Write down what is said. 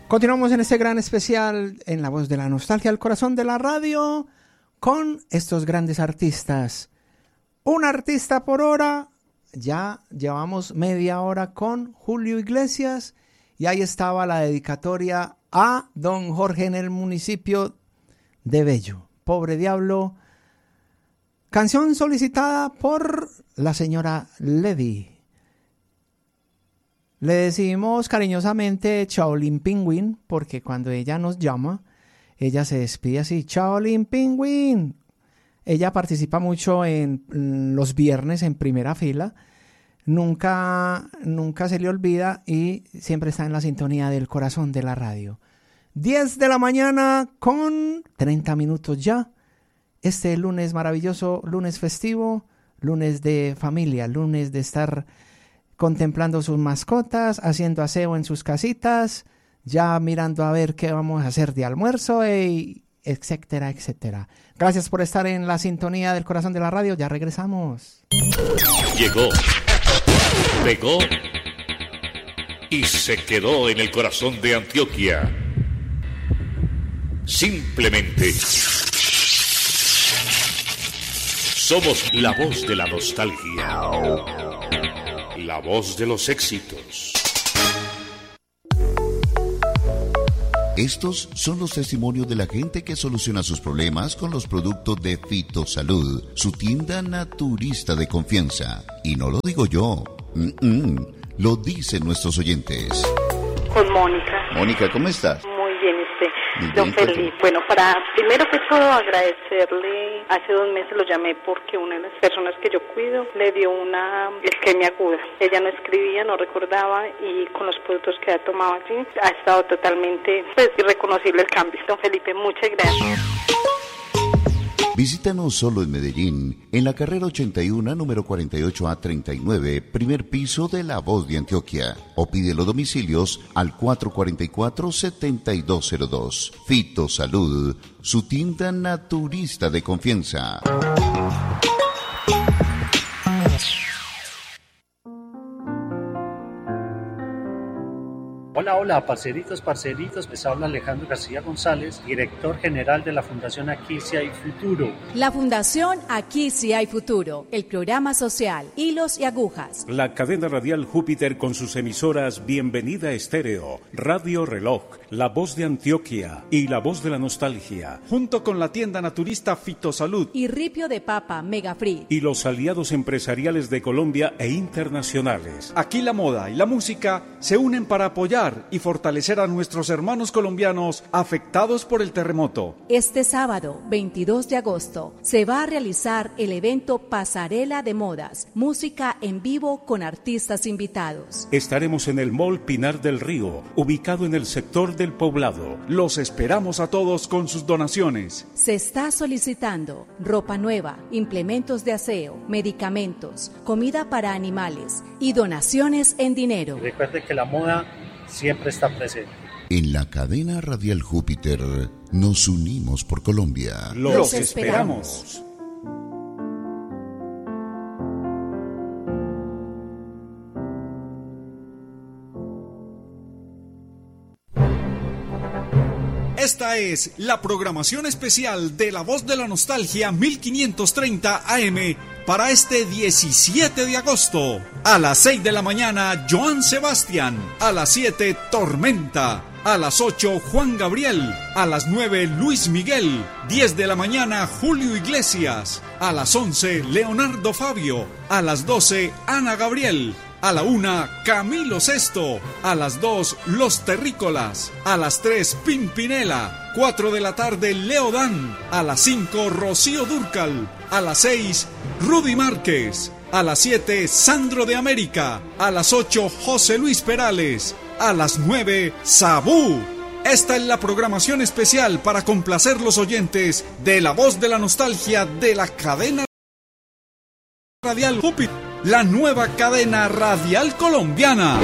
Continuamos en este gran especial en La Voz de la Nostalgia, el corazón de la radio, con estos grandes artistas. Un artista por hora, ya llevamos media hora con Julio Iglesias y ahí estaba la dedicatoria a don Jorge en el municipio de Bello. Pobre diablo. Canción solicitada por la señora Lady. Le decimos cariñosamente Shaolin Penguin porque cuando ella nos llama, ella se despide así, Shaolin Penguin. Ella participa mucho en los viernes en primera fila, nunca se le olvida y siempre está en la sintonía del corazón de la radio. 10 de la mañana con 30 minutos ya. Este lunes maravilloso, lunes festivo, lunes de familia, lunes de estar contemplando sus mascotas, haciendo aseo en sus casitas, ya mirando a ver qué vamos a hacer de almuerzo, etcétera, etcétera. Gracias por estar en la sintonía del corazón de la radio, ya regresamos. Llegó, pegó y se quedó en el corazón de Antioquia. Simplemente somos la voz de la nostalgia. La voz de los éxitos. Estos son los testimonios de la gente que soluciona sus problemas con los productos de Fitosalud, su tienda naturista de confianza. Y no lo digo yo, lo dicen nuestros oyentes. Con Mónica. Mónica, ¿cómo estás? Muy bien, Muy don bien, Felipe. Bueno, primero que todo agradecerle, hace 2 meses lo llamé porque una de las personas que yo cuido le dio una isquemia aguda. Ella no escribía, no recordaba y con los productos que ha tomado allí ha estado totalmente irreconocible el cambio. Don Felipe, muchas gracias. Visítanos solo en Medellín, en la carrera 81, número 48A39, primer piso de La Voz de Antioquia. O pide los domicilios al 444-7202. Fitosalud, su tienda naturista de confianza. Hola, parceritos, les habla Alejandro García González, director general de la Fundación Aquí Sí Hay Futuro. La Fundación Aquí Sí Hay Futuro, el programa social Hilos y Agujas. La cadena radial Júpiter con sus emisoras Bienvenida Estéreo, Radio Reloj, La Voz de Antioquia y La Voz de la Nostalgia. Junto con la tienda naturista Fitosalud. Y Ripio de Papa, Megafree. Y los aliados empresariales de Colombia e internacionales. Aquí la moda y la música se unen para apoyar y fortalecer a nuestros hermanos colombianos afectados por el terremoto. Este sábado, 22 de agosto, se va a realizar el evento Pasarela de Modas, música en vivo con artistas invitados. Estaremos en el Mall Pinar del Río, ubicado en el sector del Poblado. Los esperamos a todos con sus donaciones. Se está solicitando ropa nueva, implementos de aseo, medicamentos, comida para animales y donaciones en dinero. Recuerde que la moda siempre está presente. En la cadena radial Júpiter nos unimos por Colombia. Los esperamos. Esta es la programación especial de La Voz de la Nostalgia 1530 AM para este 17 de agosto. A las 6 de la mañana, Joan Sebastián. A las 7, Tormenta. A las 8, Juan Gabriel. A las 9, Luis Miguel. 10 de la mañana, Julio Iglesias. A las 11, Leonardo Fabio. A las 12, Ana Gabriel. A la 1, Camilo Sesto. A las 2, Los Terrícolas. A las 3, Pimpinela. 4 de la tarde, Leo Dan. A las 5, Rocío Dúrcal. A las 6, Rudy Márquez. A las 7, Sandro de América. A las 8, José Luis Perales. A las 9, Sabú. Esta es la programación especial para complacer los oyentes de La Voz de la Nostalgia de la cadena radial Júpiter, la nueva cadena radial colombiana.